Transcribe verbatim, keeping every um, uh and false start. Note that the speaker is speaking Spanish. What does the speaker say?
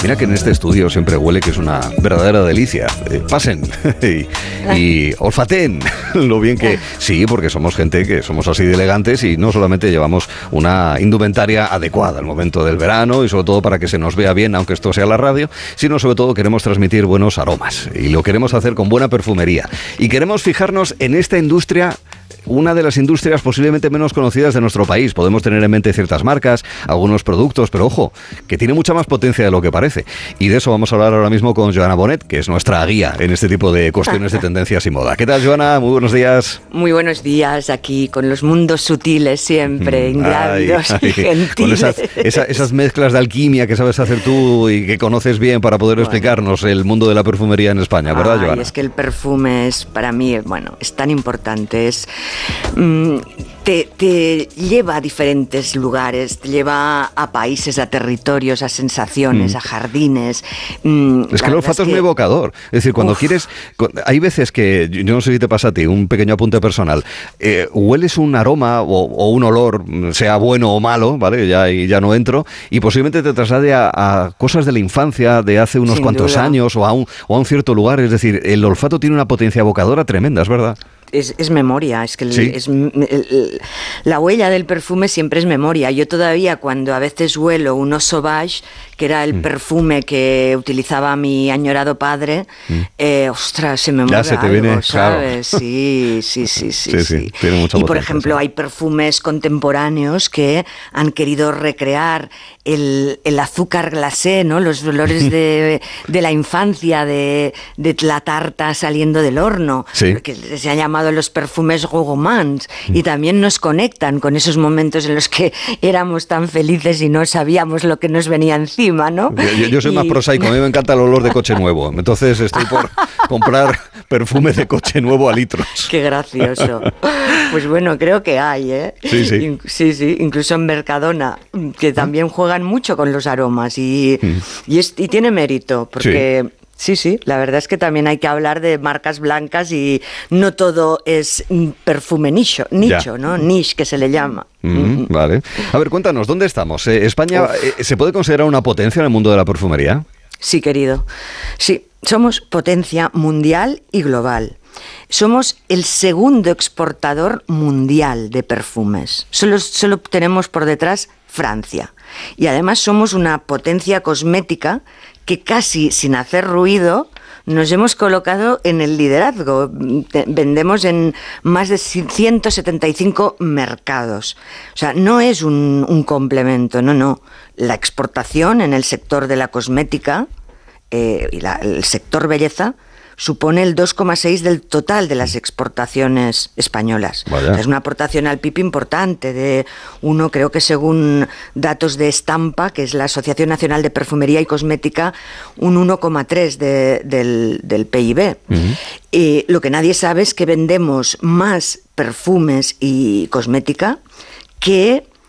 Mira que en este estudio siempre huele, que es una verdadera delicia. Eh, pasen y, y olfateen lo bien que... Sí, porque somos gente que somos así de elegantes y no solamente llevamos una indumentaria adecuada al momento del verano y sobre todo para que se nos vea bien, aunque esto sea la radio, sino sobre todo queremos transmitir buenos aromas y lo queremos hacer con buena perfumería. Y queremos fijarnos en esta industria, una de las industrias posiblemente menos conocidas de nuestro país. Podemos tener en mente ciertas marcas, algunos productos, pero ojo, que tiene mucha más potencia de lo que parece. Y de eso vamos a hablar ahora mismo con Joana Bonet, que es nuestra guía en este tipo de cuestiones de tendencias y moda. ¿Qué tal, Joana? Muy buenos días. Muy buenos días, aquí con los mundos sutiles siempre, mm, ingrávidos ay, ay, y gentiles. Con esas, esa, esas mezclas de alquimia que sabes hacer tú y que conoces bien para poder bueno. explicarnos el mundo de la perfumería en España, ¿verdad, ay, Joana? Es que el perfume es, para mí, bueno, es tan importante, es... Mm, te, te lleva a diferentes lugares, te lleva a países, a territorios, a sensaciones, mm. a jardines. Mm, es que el olfato es, que... muy evocador. Es decir, cuando Uf. quieres... Hay veces que, yo no sé si te pasa a ti, un pequeño apunte personal, eh, hueles un aroma o, o un olor, sea bueno o malo, ¿vale? Ya, ya no entro, y posiblemente te traslade a, a cosas de la infancia, de hace unos Sin cuantos duda. años, o a, un, o a un cierto lugar. Es decir, el olfato tiene una potencia evocadora tremenda, ¿es verdad? Es, es memoria, es que el, ¿Sí? es, el, el, la huella del perfume siempre es memoria. Yo todavía cuando a veces huelo un Eau Sauvage, que era el mm. perfume que utilizaba mi añorado padre, mm. eh, ostras, se me mueve ya se te algo, viene, ¿sabes? Claro. Sí, sí, sí, sí. sí, sí. sí. Tiene mucha y potencia, por ejemplo, sí. hay perfumes contemporáneos que han querido recrear el, el azúcar glacé, ¿no? Los olores de, de la infancia, de, de la tarta saliendo del horno, sí. que se han llamado los perfumes gourmands, y también nos conectan con esos momentos en los que éramos tan felices y no sabíamos lo que nos venía encima, ¿no? Yo, yo soy y... más prosaico, a mí me encanta el olor de coche nuevo, entonces estoy por comprar perfume de coche nuevo a litros. Qué gracioso. Pues bueno, creo que hay, ¿eh? Sí, sí. In- sí, sí, incluso en Mercadona, que también juegan mucho con los aromas y, mm. y, es, y tiene mérito, porque... Sí. Sí, sí, la verdad es que también hay que hablar de marcas blancas y no todo es perfume nicho, nicho, ya. ¿no? Niche, que se le llama. Mm, vale. A ver, cuéntanos, ¿dónde estamos? Eh, ¿España eh, se puede considerar una potencia en el mundo de la perfumería? Sí, querido. Sí, somos potencia mundial y global. Somos el segundo exportador mundial de perfumes. Solo, solo tenemos por detrás Francia. Y además somos una potencia cosmética que casi sin hacer ruido nos hemos colocado en el liderazgo. Vendemos en más de ciento setenta y cinco mercados. O sea, no es un, un complemento, no, no. La exportación en el sector de la cosmética eh, y la, el sector belleza supone el dos coma seis del total de las exportaciones españolas. O sea, es una aportación al P I B importante de uno, creo que según datos de Estampa, que es la Asociación Nacional de Perfumería y Cosmética, un uno coma tres de, del, del P I B. Uh-huh. Y lo que nadie sabe es que vendemos más perfumes y cosmética que